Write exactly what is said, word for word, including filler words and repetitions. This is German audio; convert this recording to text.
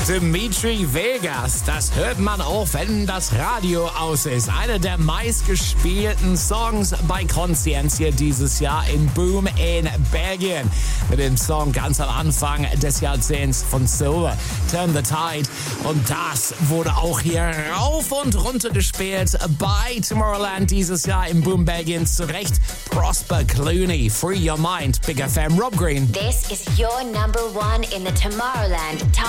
Dimitri Vegas, das hört man auch, wenn das Radio aus ist. Einer der meistgespielten Songs bei Conscientia dieses Jahr in Boom in Belgien. Mit dem Song ganz am Anfang des Jahrzehnts von Silver, Turn the Tide. Und das wurde auch hier rauf und runter gespielt bei Tomorrowland dieses Jahr in Boom Belgien. Zu Recht Prosper Clooney, Free Your Mind, Big F M, Rob Green. This is your number one in the Tomorrowland Top